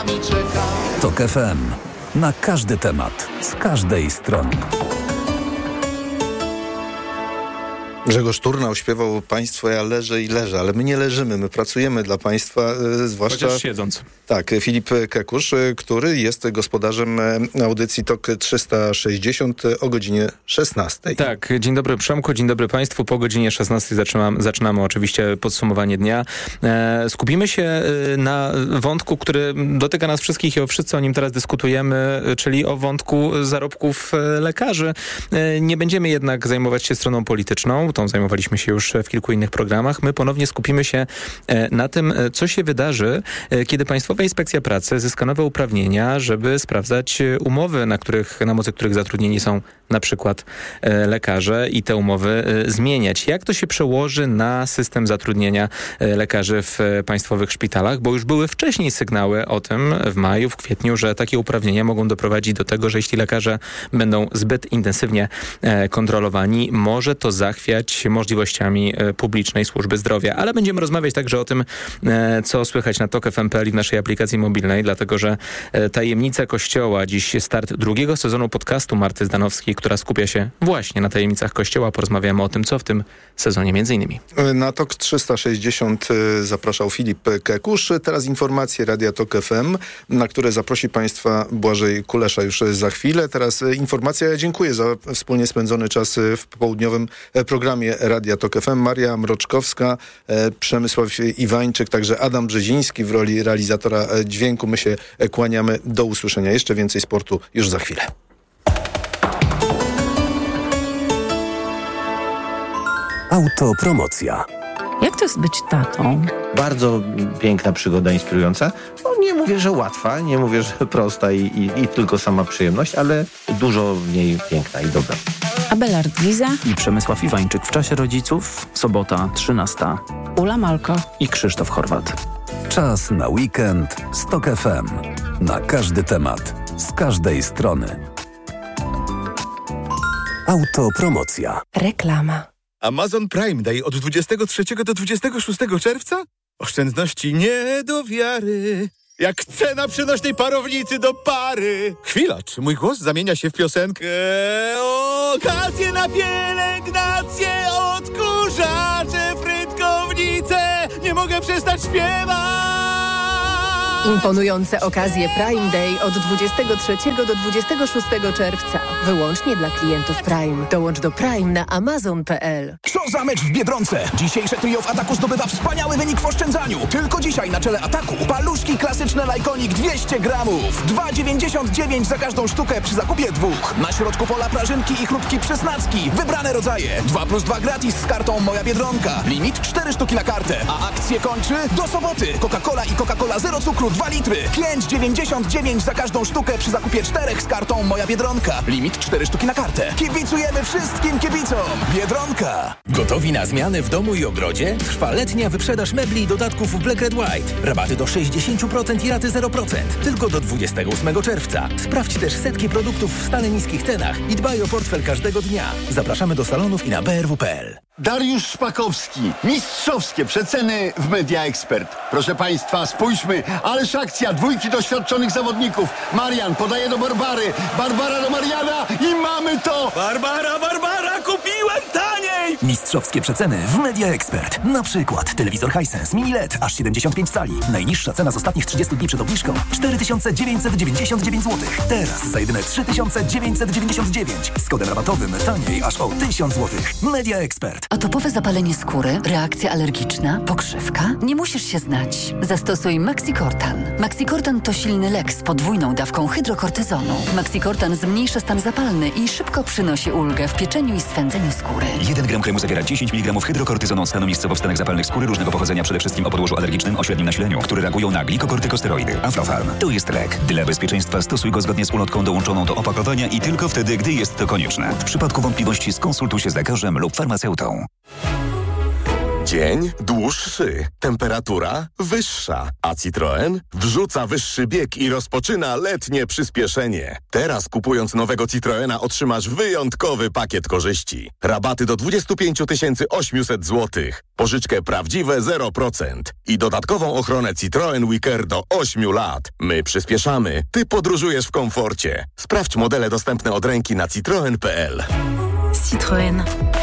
nami czeka. TOK FM. Na każdy temat, z każdej strony. Grzegorz Turnał śpiewał: państwo, ja leżę i leżę, ale my nie leżymy, my pracujemy dla państwa, zwłaszcza... Chociaż siedząc. Tak, Filip Kekusz, który jest gospodarzem audycji TOK 360 o godzinie 16. Tak, dzień dobry Przemku, dzień dobry Państwu. Po godzinie 16 zaczynamy oczywiście podsumowanie dnia. Skupimy się na wątku, który dotyka nas wszystkich i wszyscy o nim teraz dyskutujemy, czyli o wątku zarobków lekarzy. Nie będziemy jednak zajmować się stroną polityczną, tą zajmowaliśmy się już w kilku innych programach. My ponownie skupimy się na tym, co się wydarzy, kiedy Państwowa Inspekcja Pracy zyska nowe uprawnienia, żeby sprawdzać umowy, na mocy których zatrudnieni są na przykład lekarze, i te umowy zmieniać. Jak to się przełoży na system zatrudnienia lekarzy w państwowych szpitalach? Bo już były wcześniej sygnały o tym w maju, w kwietniu, że takie uprawnienia mogą doprowadzić do tego, że jeśli lekarze będą zbyt intensywnie kontrolowani, może to zachwiać możliwościami publicznej służby zdrowia. Ale będziemy rozmawiać także o tym, co słychać na TOK FM.pl i w naszej aplikacji mobilnej, dlatego że Tajemnica Kościoła, dziś start drugiego sezonu podcastu Marty Zdanowskiej, która skupia się właśnie na tajemnicach Kościoła. Porozmawiamy o tym, co w tym sezonie między innymi. Na TOK 360 zapraszał Filip Kekusz. Teraz informacje Radia TOK FM, na które zaprosi Państwa Błażej Kulesza już za chwilę. Teraz informacja. Ja dziękuję za wspólnie spędzony czas w popołudniowym programie Radia TOK FM. Maria Mroczkowska, Przemysław Iwańczyk, także Adam Brzeziński w roli realizatora dźwięku. My się kłaniamy. Do usłyszenia. Jeszcze więcej sportu już za chwilę. Autopromocja. Jak to jest być tatą? Bardzo piękna przygoda, inspirująca. No, nie mówię, że łatwa, nie mówię, że prosta i tylko sama przyjemność, ale dużo w niej piękna i dobra. Abelard Liza i Przemysław Iwańczyk w czasie rodziców, sobota 13. Ula Malko i Krzysztof Chorwat. Czas na weekend z TOK FM. Na każdy temat, z każdej strony. Autopromocja. Reklama. Amazon Prime Day od 23 do 26 czerwca? Oszczędności nie do wiary. Jak cena przenośnej parownicy do pary. Chwila, czy mój głos zamienia się w piosenkę? Okazje na pielęgnację, odkurzacze, frytkownice. Nie mogę przestać śpiewać. Imponujące okazje Prime Day od 23 do 26 czerwca. Wyłącznie dla klientów Prime. Dołącz do Prime na Amazon.pl. Co za mecz w Biedronce! Dzisiejsze trio w Ataku zdobywa wspaniały wynik w oszczędzaniu. Tylko dzisiaj na czele Ataku paluszki klasyczne Lajkonik 200 gramów. 2,99 za każdą sztukę przy zakupie 2. Na środku pola prażynki i chrupki przesnacki. Wybrane rodzaje. 2+2 gratis z kartą Moja Biedronka. Limit 4 sztuki na kartę. A akcję kończy do soboty. Coca-Cola i Coca-Cola Zero Cukru 2 litry. 5,99 za każdą sztukę przy zakupie 4 z kartą Moja Biedronka. Limit 4 sztuki na kartę. Kibicujemy wszystkim kibicom. Biedronka. Gotowi na zmiany w domu i ogrodzie? Trwa letnia wyprzedaż mebli i dodatków Black Red White. Rabaty do 60% i raty 0%. Tylko do 28 czerwca. Sprawdź też setki produktów w stale niskich cenach i dbaj o portfel każdego dnia. Zapraszamy do salonów i na brw.pl. Dariusz Szpakowski. Mistrzowskie przeceny w Media Expert. Proszę Państwa, spójrzmy. Ależ akcja. 2 doświadczonych zawodników. Marian podaje do Barbary. Barbara do Mariana i mamy to! Barbara, kupiłem taniej! Mistrzowskie przeceny w Media Expert. Na przykład telewizor Hisense Mini LED aż 75 cali. Najniższa cena z ostatnich 30 dni przed obniżką 4999 zł. Teraz za jedyne 3999. Z kodem rabatowym taniej aż o 1000 zł. Media Expert. Atopowe zapalenie skóry, reakcja alergiczna, pokrzywka? Nie musisz się znać. Zastosuj Maxicortan. Maxicortan to silny lek z podwójną dawką hydrokortyzonu. Maxicortan zmniejsza stan zapalny i szybko przynosi ulgę w pieczeniu i swędzeniu skóry. 1 gram kremu zawiera 10 mg hydrokortyzonu stanu miejscowo-wstanek zapalnych skóry różnego pochodzenia, przede wszystkim o podłożu alergicznym o średnim nasileniu, które reagują na glikokortykosteroidy. Aflofarm. To jest lek. Dla bezpieczeństwa stosuj go zgodnie z ulotką dołączoną do opakowania i tylko wtedy, gdy jest to konieczne. W przypadku wątpliwości skonsultuj się z lekarzem lub farmaceutą. Dzień dłuższy, temperatura wyższa, a Citroën wrzuca wyższy bieg i rozpoczyna letnie przyspieszenie. Teraz kupując nowego Citroena otrzymasz wyjątkowy pakiet korzyści. Rabaty do 25 800 zł, pożyczkę prawdziwe 0% i dodatkową ochronę Citroen WeCare do 8 lat. My przyspieszamy, ty podróżujesz w komforcie. Sprawdź modele dostępne od ręki na citroen.pl. Citroën.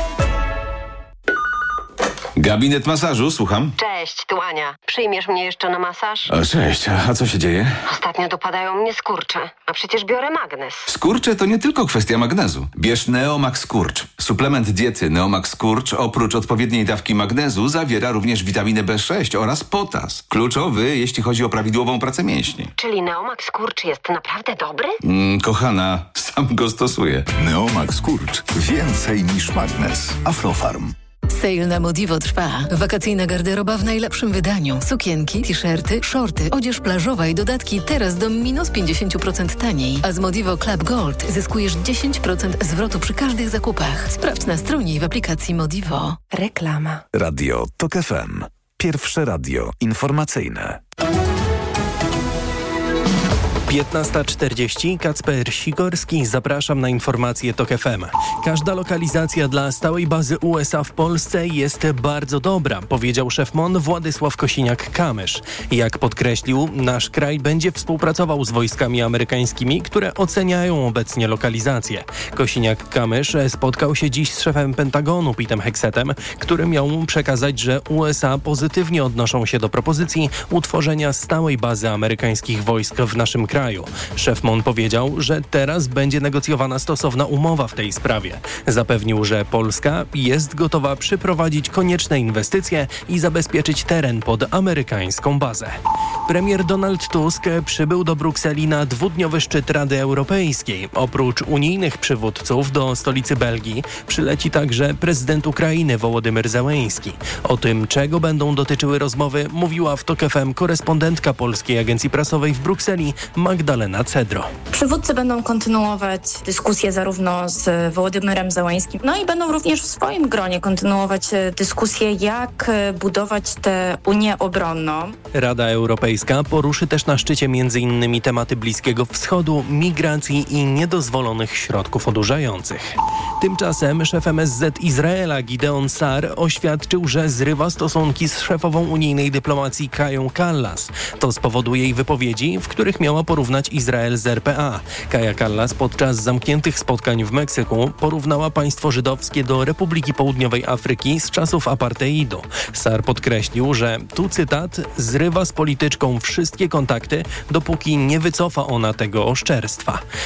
Gabinet masażu, słucham. Cześć, tu Ania. Przyjmiesz mnie jeszcze na masaż? O, cześć, a co się dzieje? Ostatnio dopadają mnie skurcze, a przecież biorę magnez. Skurcze to nie tylko kwestia magnezu. Bierz Neomax Skurcz. Suplement diety Neomax Skurcz oprócz odpowiedniej dawki magnezu zawiera również witaminę B6 oraz potas. Kluczowy, jeśli chodzi o prawidłową pracę mięśni. Czyli Neomax Skurcz jest naprawdę dobry? Kochana, sam go stosuję. Neomax Skurcz. Więcej niż magnez. Aflofarm. Sale na Modivo trwa. Wakacyjna garderoba w najlepszym wydaniu. Sukienki, t-shirty, shorty, odzież plażowa i dodatki teraz do minus 50% taniej. A z Modivo Club Gold zyskujesz 10% zwrotu przy każdych zakupach. Sprawdź na stronie i w aplikacji Modivo. Reklama. Radio TOK FM. Pierwsze radio informacyjne. 15:40, Kacper Sikorski, zapraszam na informacje TOK FM. Każda lokalizacja dla stałej bazy USA w Polsce jest bardzo dobra, powiedział szef MON Władysław Kosiniak-Kamysz. Jak podkreślił, nasz kraj będzie współpracował z wojskami amerykańskimi, które oceniają obecnie lokalizację. Kosiniak-Kamysz spotkał się dziś z szefem Pentagonu Petem Hexetem, który miał mu przekazać, że USA pozytywnie odnoszą się do propozycji utworzenia stałej bazy amerykańskich wojsk w naszym kraju. Szef MON powiedział, że teraz będzie negocjowana stosowna umowa w tej sprawie. Zapewnił, że Polska jest gotowa przyprowadzić konieczne inwestycje i zabezpieczyć teren pod amerykańską bazę. Premier Donald Tusk przybył do Brukseli na dwudniowy szczyt Rady Europejskiej. Oprócz unijnych przywódców do stolicy Belgii przyleci także prezydent Ukrainy Wołodymyr Zełenski. O tym, czego będą dotyczyły rozmowy, mówiła w TOK FM korespondentka Polskiej Agencji Prasowej w Brukseli Magdalena Cedro. Przywódcy będą kontynuować dyskusję zarówno z Wołodymyrem Zełenskim, i będą również w swoim gronie kontynuować dyskusję, jak budować tę Unię obronną. Rada Europejska poruszy też na szczycie m.in. tematy Bliskiego Wschodu, migracji i niedozwolonych środków odurzających. Tymczasem szef MSZ Izraela Gideon Sar oświadczył, że zrywa stosunki z szefową unijnej dyplomacji Kają Kallas. To z powodu jej wypowiedzi, w których miała porównać Izrael z RPA. Kaja Kallas podczas zamkniętych spotkań w Meksyku porównała państwo żydowskie do Republiki Południowej Afryki z czasów apartheidu. Sar podkreślił, że, tu cytat, zrywa z polityczką wszystkie kontakty, dopóki nie wycofa ona tego oszczerstwa.